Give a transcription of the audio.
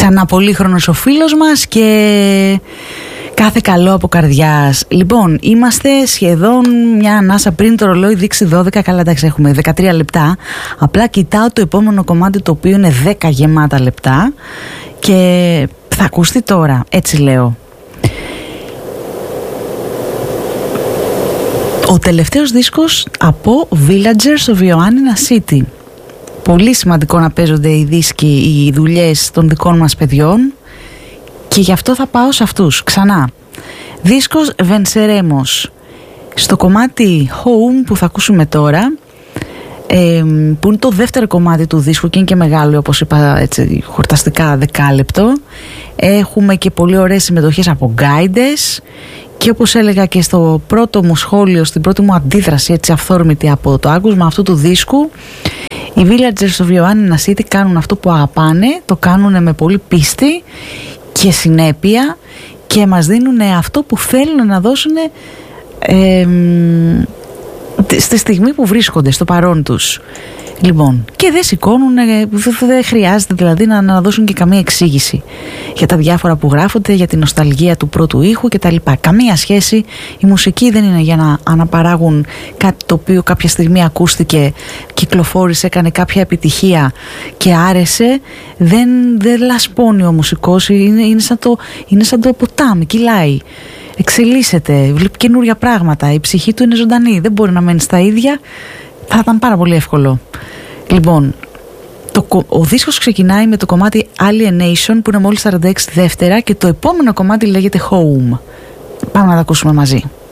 Ξανά πολύχρονος ο φίλος μας και κάθε καλό από καρδιάς. Λοιπόν, είμαστε σχεδόν μια ανάσα πριν το ρολόι δείξει 12. Καλά, εντάξει, έχουμε 13 λεπτά. Απλά κοιτάω το επόμενο κομμάτι, το οποίο είναι 10 γεμάτα λεπτά και θα ακουστεί τώρα, έτσι λέω. Ο τελευταίος δίσκος από Villagers of Ioannina City. Πολύ σημαντικό να παίζονται οι δίσκοι, οι δουλειές των δικών μας παιδιών, και γι' αυτό θα πάω σε αυτούς ξανά. Δίσκος Venceremos. Στο κομμάτι Home που θα ακούσουμε τώρα, που είναι το δεύτερο κομμάτι του δίσκου και είναι και μεγάλο, όπως είπα, έτσι, χορταστικά 10 λεπτό, έχουμε και πολύ ωραίες συμμετοχές από guides. Και όπως έλεγα και στο πρώτο μου σχόλιο, στην πρώτη μου αντίδραση, έτσι αυθόρμητη από το άκουσμα αυτού του δίσκου, οι Villagers of Ioannina City κάνουν αυτό που αγαπάνε, το κάνουν με πολύ πίστη και συνέπεια και μας δίνουν αυτό που θέλουν να δώσουν στη στιγμή που βρίσκονται, στο παρόν τους. Λοιπόν, και δεν σηκώνουν, δεν χρειάζεται δηλαδή να δώσουν και καμία εξήγηση για τα διάφορα που γράφονται, για την νοσταλγία του πρώτου ήχου κτλ. Καμία σχέση. Η μουσική δεν είναι για να αναπαράγουν κάτι το οποίο κάποια στιγμή ακούστηκε, κυκλοφόρησε, έκανε κάποια επιτυχία και άρεσε. Δεν λασπώνει ο μουσικός, είναι σαν το ποτάμι, κυλάει, εξελίσσεται, βλέπει καινούρια πράγματα, η ψυχή του είναι ζωντανή, δεν μπορεί να μένει στα ίδια. Θα ήταν πάρα πολύ εύκολο. Λοιπόν, ο δίσκος ξεκινάει με το κομμάτι Alienation, που είναι μόλις 46 δεύτερα, και το επόμενο κομμάτι λέγεται Home. Πάμε να τα ακούσουμε μαζί.